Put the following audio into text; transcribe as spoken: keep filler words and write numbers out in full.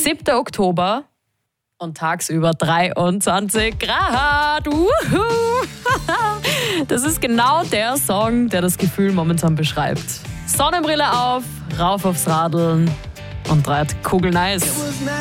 siebter Oktober und tagsüber dreiundzwanzig Grad. Uhu. Das ist genau der Song, der das Gefühl momentan beschreibt. Sonnenbrille auf, rauf aufs Radeln und dreht Kugeln Eis.